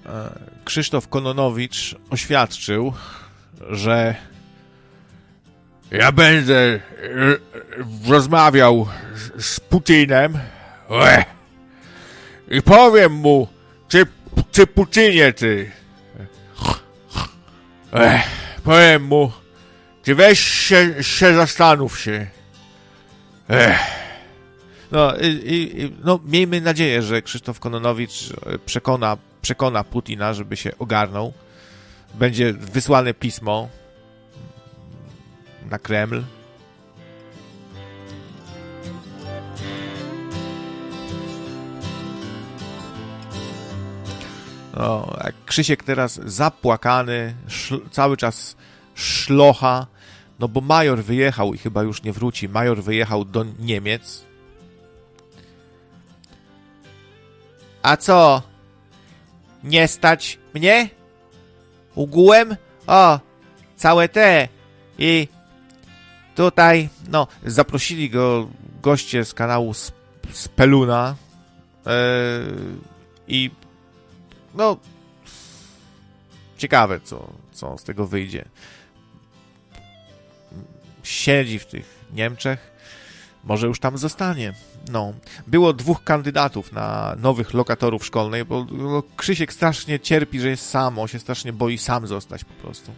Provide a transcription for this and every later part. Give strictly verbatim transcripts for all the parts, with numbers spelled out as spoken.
Krzysztof Kononowicz oświadczył, że ja będę rozmawiał z Putinem i powiem mu, czy, czy Putinie, ty, powiem mu, ty weź się, się zastanów się. No, i, i, no, miejmy nadzieję, że Krzysztof Kononowicz przekona, przekona Putina, żeby się ogarnął. Będzie wysłane pismo na Kreml. No, jak Krzysiek teraz zapłakany, szl- cały czas szlocha, no bo major wyjechał i chyba już nie wróci. Major wyjechał do Niemiec. A co? Nie stać mnie? Ugułem? O, całe te. I tutaj, no, zaprosili go goście z kanału Speluna yy, i no, ciekawe, co, co z tego wyjdzie. Siedzi w tych Niemczech, może już tam zostanie. No, było dwóch kandydatów na nowych lokatorów szkolnych, bo no, Krzysiek strasznie cierpi, że jest sam, on się strasznie boi sam zostać po prostu.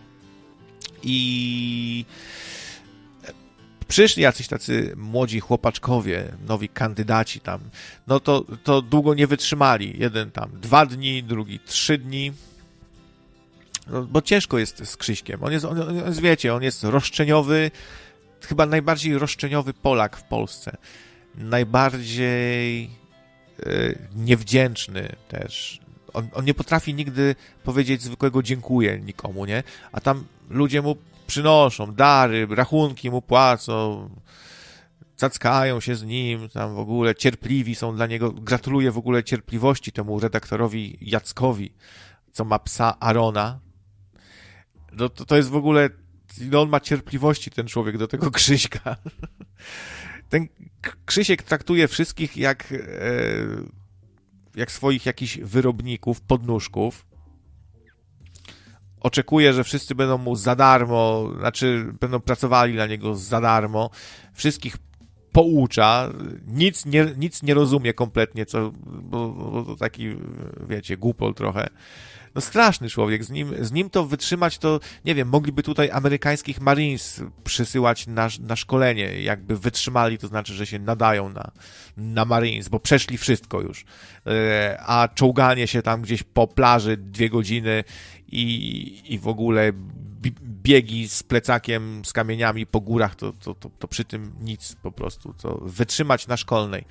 I przyszli jacyś tacy młodzi chłopaczkowie, nowi kandydaci tam, no to, to długo nie wytrzymali. Jeden tam dwa dni, drugi trzy dni. No, bo ciężko jest z Krzyśkiem. On jest, on, on jest, wiecie, on jest roszczeniowy, chyba najbardziej roszczeniowy Polak w Polsce. Najbardziej yy, niewdzięczny też. On, on nie potrafi nigdy powiedzieć zwykłego dziękuję nikomu, nie? A tam ludzie mu przynoszą dary, rachunki mu płacą, cackają się z nim, tam w ogóle cierpliwi są dla niego. Gratuluję w ogóle cierpliwości temu redaktorowi Jackowi, co ma psa Arona. No to, to jest w ogóle, no on ma cierpliwości, ten człowiek, do tego Krzyśka. Ten Krzysiek traktuje wszystkich jak, e, jak swoich jakichś wyrobników, podnóżków. Oczekuje, że wszyscy będą mu za darmo, znaczy będą pracowali dla niego za darmo. Wszystkich poucza, nic nie, nic nie rozumie kompletnie, co, bo, bo to taki, wiecie, głupol trochę. No straszny człowiek, z nim, z nim to wytrzymać, to nie wiem, mogliby tutaj amerykańskich Marines przysyłać na, na szkolenie, jakby wytrzymali, to znaczy, że się nadają na, na Marines, bo przeszli wszystko już. A czołganie się tam gdzieś po plaży dwie godziny i, i w ogóle biegi z plecakiem, z kamieniami po górach, to, to, to, to przy tym nic po prostu, to wytrzymać na szkolnej.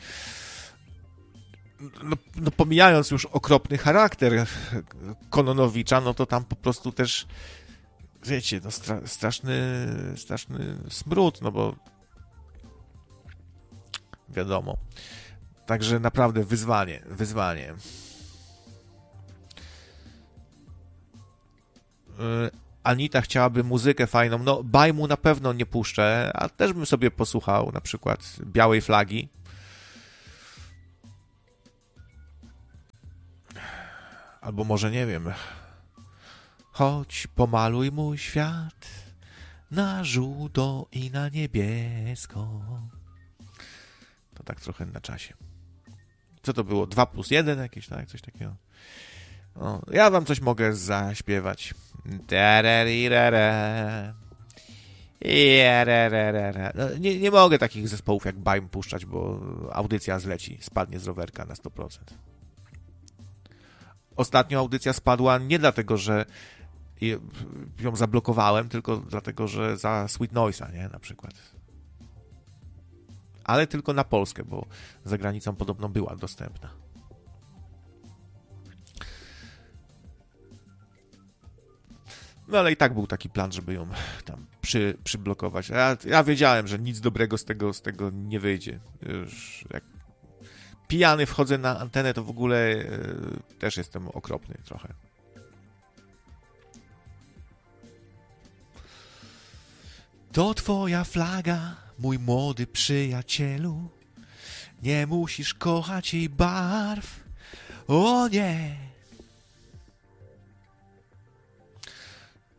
No, no pomijając już okropny charakter Kononowicza, no to tam po prostu też, wiecie, no stra- straszny, straszny smród, no bo wiadomo. Także naprawdę wyzwanie, wyzwanie. Anita chciałaby muzykę fajną, no Bajmu na pewno nie puszczę, a też bym sobie posłuchał na przykład Białej Flagi. Albo może, nie wiem, chodź pomaluj mój świat na żółto i na niebiesko. To tak trochę na czasie. Co to było? dwa plus jeden jakieś, tak? Coś takiego. O, ja wam coś mogę zaśpiewać. No, nie, nie mogę takich zespołów jak Bajm puszczać, bo audycja zleci, spadnie z rowerka na sto procent. Ostatnio audycja spadła nie dlatego, że ją zablokowałem, tylko dlatego, że za Sweet Noise'a, nie? Na przykład. Ale tylko na Polskę, bo za granicą podobno była dostępna. No ale i tak był taki plan, żeby ją tam przy, przyblokować. Ja, ja wiedziałem, że nic dobrego z tego, z tego nie wyjdzie. Już jak pijany wchodzę na antenę, to w ogóle yy, też jestem okropny trochę. To twoja flaga, mój młody przyjacielu. Nie musisz kochać jej barw. O nie!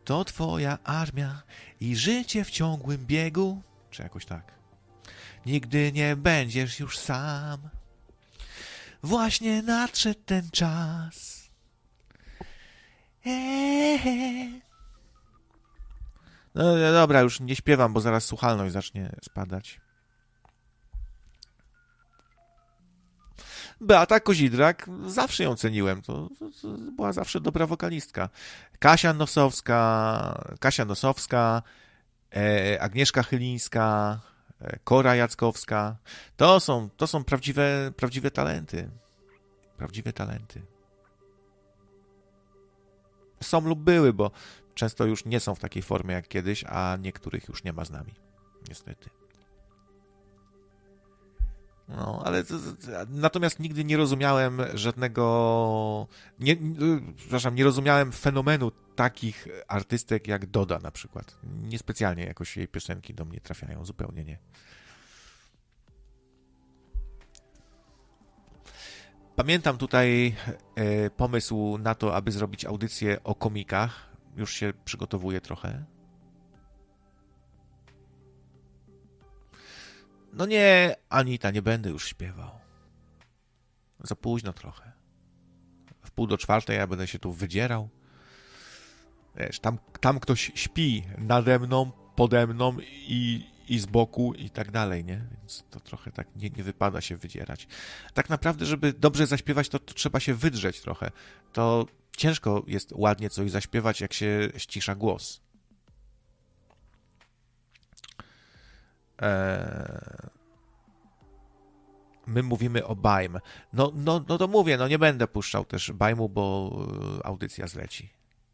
to twoja armia i życie w ciągłym biegu, czy jakoś tak. Nigdy nie będziesz już sam. Właśnie nadszedł ten czas. Eee. No dobra, już nie śpiewam, bo zaraz słuchalność zacznie spadać. Beata Kozidrak, zawsze ją ceniłem. To, to, to była zawsze dobra wokalistka. Kasia Nosowska, Kasia Nosowska, e, Agnieszka Chylińska, e, Kora Jackowska. To są, to są prawdziwe, prawdziwe talenty. Prawdziwe talenty. Są lub były, bo często już nie są w takiej formie jak kiedyś, a niektórych już nie ma z nami. Niestety. No, ale to, to, natomiast nigdy nie rozumiałem żadnego, nie, przepraszam, nie rozumiałem fenomenu takich artystek jak Doda na przykład. Niespecjalnie jakoś jej piosenki do mnie trafiają, zupełnie nie. Pamiętam tutaj e, pomysł na to, aby zrobić audycję o komikach. Już się przygotowuję trochę. No nie, Anita, nie będę już śpiewał. Za późno trochę. W pół do czwartej ja będę się tu wydzierał. Wiesz, tam, tam ktoś śpi nade mną, pode mną i, i z boku i tak dalej, nie? Więc to trochę tak nie, nie wypada się wydzierać. Tak naprawdę, żeby dobrze zaśpiewać, to, to trzeba się wydrzeć trochę. To ciężko jest ładnie coś zaśpiewać, jak się ścisza głos. My mówimy o Bajm. No, no, no to mówię, no nie będę puszczał też Bajmu, bo audycja zleci.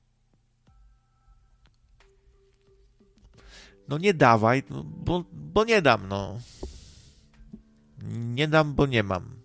No nie dawaj, no, bo, bo nie dam, no. Nie dam, bo nie mam.